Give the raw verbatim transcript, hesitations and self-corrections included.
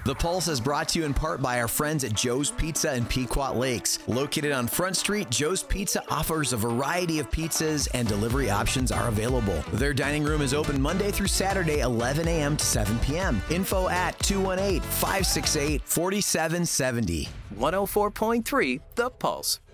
The Pulse is brought to you in part by our friends at Joe's Pizza in Pequot Lakes. Located on Front Street, Joe's Pizza offers a variety of pizzas and delivery options are available. Their dining room is open Monday through Saturday, eleven a.m. to seven p.m. Info at two one eight, five six eight, four seven seven zero. one oh four point three The Pulse.